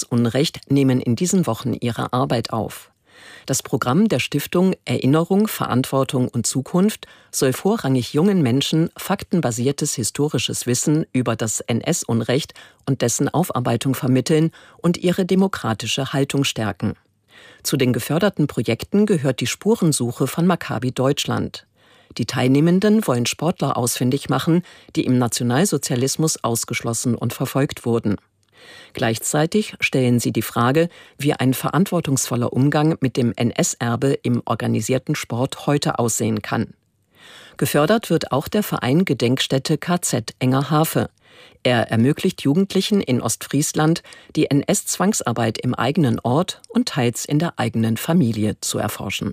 NS-Unrecht nehmen in diesen Wochen ihre Arbeit auf. Das Programm der Stiftung Erinnerung, Verantwortung und Zukunft soll vorrangig jungen Menschen faktenbasiertes historisches Wissen über das NS-Unrecht und dessen Aufarbeitung vermitteln und ihre demokratische Haltung stärken. Zu den geförderten Projekten gehört die Spurensuche von Maccabi Deutschland. Die Teilnehmenden wollen Sportler ausfindig machen, die im Nationalsozialismus ausgeschlossen und verfolgt wurden. Gleichzeitig stellen sie die Frage, wie ein verantwortungsvoller Umgang mit dem NS-Erbe im organisierten Sport heute aussehen kann. Gefördert wird auch der Verein Gedenkstätte KZ Engerhafe. Er ermöglicht Jugendlichen in Ostfriesland, die NS-Zwangsarbeit im eigenen Ort und teils in der eigenen Familie zu erforschen.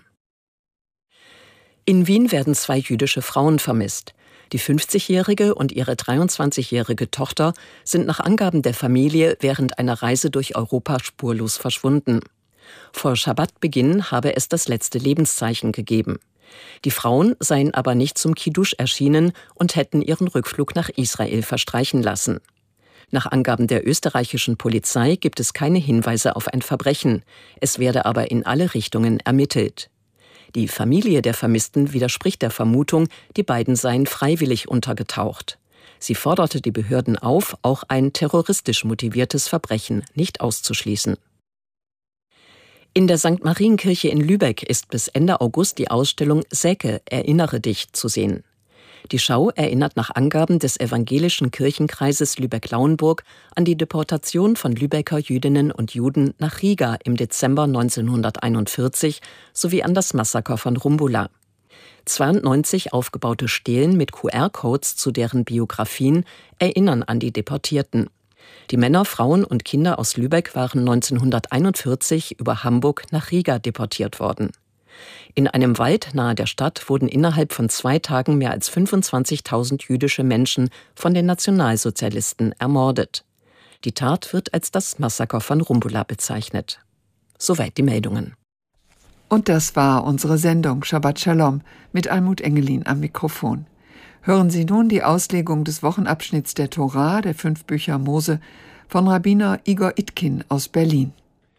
In Wien werden 2 jüdische Frauen vermisst. Die 50-jährige und ihre 23-jährige Tochter sind nach Angaben der Familie während einer Reise durch Europa spurlos verschwunden. Vor Schabbatbeginn habe es das letzte Lebenszeichen gegeben. Die Frauen seien aber nicht zum Kiddusch erschienen und hätten ihren Rückflug nach Israel verstreichen lassen. Nach Angaben der österreichischen Polizei gibt es keine Hinweise auf ein Verbrechen. Es werde aber in alle Richtungen ermittelt. Die Familie der Vermissten widerspricht der Vermutung, die beiden seien freiwillig untergetaucht. Sie forderte die Behörden auf, auch ein terroristisch motiviertes Verbrechen nicht auszuschließen. In der St. Marienkirche in Lübeck ist bis Ende August die Ausstellung Säke, erinnere dich zu sehen. Die Schau erinnert nach Angaben des evangelischen Kirchenkreises Lübeck-Lauenburg an die Deportation von Lübecker Jüdinnen und Juden nach Riga im Dezember 1941 sowie an das Massaker von Rumbula. 92 aufgebaute Stelen mit QR-Codes zu deren Biografien erinnern an die Deportierten. Die Männer, Frauen und Kinder aus Lübeck waren 1941 über Hamburg nach Riga deportiert worden. In einem Wald nahe der Stadt wurden innerhalb von 2 Tagen mehr als 25.000 jüdische Menschen von den Nationalsozialisten ermordet. Die Tat wird als das Massaker von Rumbula bezeichnet. Soweit die Meldungen. Und das war unsere Sendung Shabbat Shalom mit Almut Engelin am Mikrofon. Hören Sie nun die Auslegung des Wochenabschnitts der Tora, der 5 Bücher Mose, von Rabbiner Igor Itkin aus Berlin.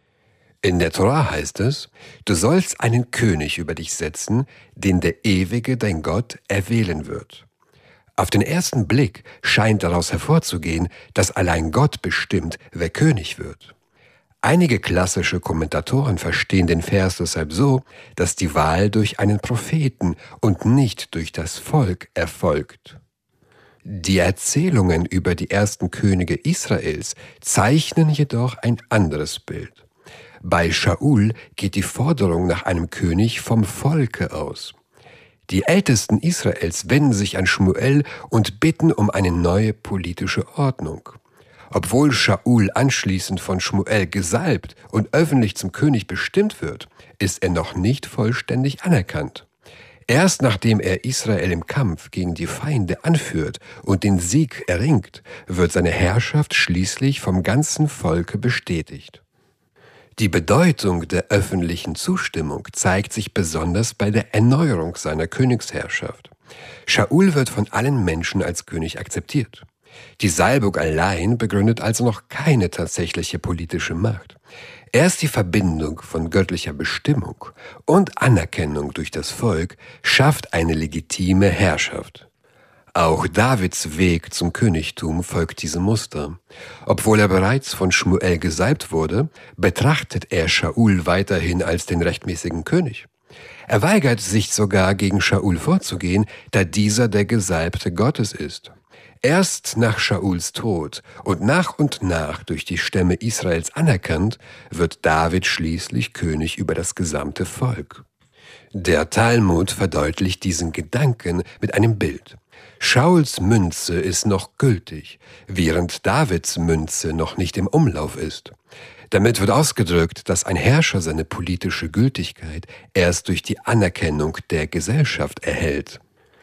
In der Tora heißt es, du sollst einen König über dich setzen, den der Ewige, dein Gott, erwählen wird. Auf den ersten Blick scheint daraus hervorzugehen, dass allein Gott bestimmt, wer König wird. Einige klassische Kommentatoren verstehen den Vers deshalb so, dass die Wahl durch einen Propheten und nicht durch das Volk erfolgt. Die Erzählungen über die ersten Könige Israels zeichnen jedoch ein anderes Bild. Bei Shaul geht die Forderung nach einem König vom Volke aus. Die Ältesten Israels wenden sich an Schmuel und bitten um eine neue politische Ordnung. Obwohl Shaul anschließend von Schmuel gesalbt und öffentlich zum König bestimmt wird, ist er noch nicht vollständig anerkannt. Erst nachdem er Israel im Kampf gegen die Feinde anführt und den Sieg erringt, wird seine Herrschaft schließlich vom ganzen Volke bestätigt. Die Bedeutung der öffentlichen Zustimmung zeigt sich besonders bei der Erneuerung seiner Königsherrschaft. Shaul wird von allen Menschen als König akzeptiert. Die Salbung allein begründet also noch keine tatsächliche politische Macht. Erst die Verbindung von göttlicher Bestimmung und Anerkennung durch das Volk schafft eine legitime Herrschaft. Auch Davids Weg zum Königtum folgt diesem Muster. Obwohl er bereits von Schmuel gesalbt wurde, betrachtet er Shaul weiterhin als den rechtmäßigen König. Er weigert sich sogar, gegen Shaul vorzugehen, da dieser der Gesalbte Gottes ist. Erst nach Shauls Tod und nach durch die Stämme Israels anerkannt, wird David schließlich König über das gesamte Volk. Der Talmud verdeutlicht diesen Gedanken mit einem Bild. Schauls Münze ist noch gültig, während Davids Münze noch nicht im Umlauf ist. Damit wird ausgedrückt, dass ein Herrscher seine politische Gültigkeit erst durch die Anerkennung der Gesellschaft erhält.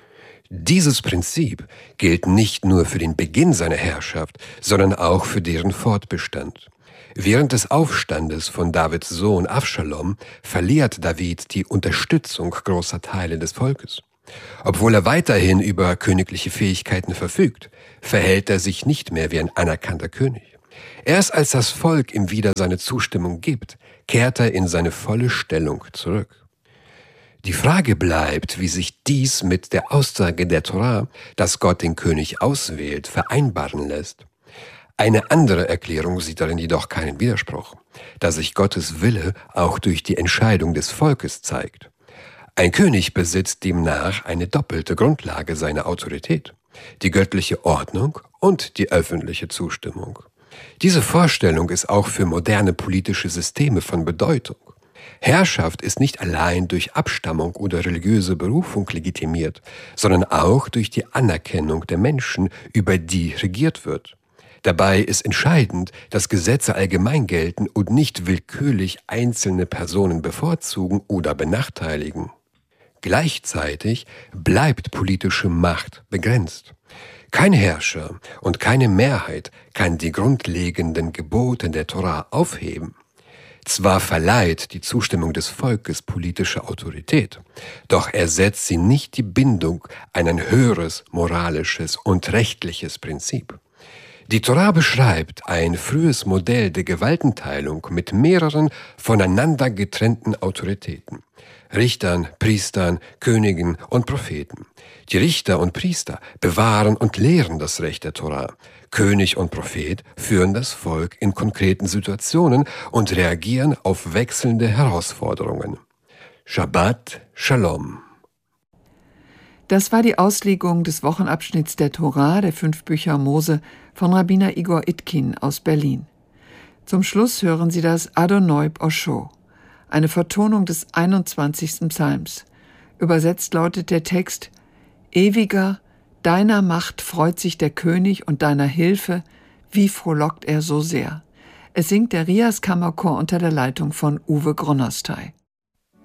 Dieses Prinzip gilt nicht nur für den Beginn seiner Herrschaft, sondern auch für deren Fortbestand. Während des Aufstandes von Davids Sohn Avschalom verliert David die Unterstützung großer Teile des Volkes. Obwohl er weiterhin über königliche Fähigkeiten verfügt, verhält er sich nicht mehr wie ein anerkannter König. Erst als das Volk ihm wieder seine Zustimmung gibt, kehrt er in seine volle Stellung zurück. Die Frage bleibt, wie sich dies mit der Aussage der Tora, dass Gott den König auswählt, vereinbaren lässt. Eine andere Erklärung sieht darin jedoch keinen Widerspruch, da sich Gottes Wille auch durch die Entscheidung des Volkes zeigt. Ein König besitzt demnach eine doppelte Grundlage seiner Autorität: die göttliche Ordnung und die öffentliche Zustimmung. Diese Vorstellung ist auch für moderne politische Systeme von Bedeutung. Herrschaft ist nicht allein durch Abstammung oder religiöse Berufung legitimiert, sondern auch durch die Anerkennung der Menschen, über die regiert wird. Dabei ist entscheidend, dass Gesetze allgemein gelten und nicht willkürlich einzelne Personen bevorzugen oder benachteiligen. Gleichzeitig bleibt politische Macht begrenzt. Kein Herrscher und keine Mehrheit kann die grundlegenden Gebote der Tora aufheben. Zwar verleiht die Zustimmung des Volkes politische Autorität, doch ersetzt sie nicht die Bindung an ein höheres moralisches und rechtliches Prinzip. Die Tora beschreibt ein frühes Modell der Gewaltenteilung mit mehreren voneinander getrennten Autoritäten: Richtern, Priestern, Königen und Propheten. Die Richter und Priester bewahren und lehren das Recht der Tora. König und Prophet führen das Volk in konkreten Situationen und reagieren auf wechselnde Herausforderungen. Shabbat Shalom. Das war die Auslegung des Wochenabschnitts der Tora, der 5 Bücher Mose, von Rabbiner Igor Itkin aus Berlin. Zum Schluss hören Sie das Adonoib Osho, eine Vertonung des 21. Psalms. Übersetzt lautet der Text: Ewiger, deiner Macht freut sich der König und deiner Hilfe, wie frohlockt er so sehr. Es singt der Rias Kammerchor unter der Leitung von Uwe Gronnerstey.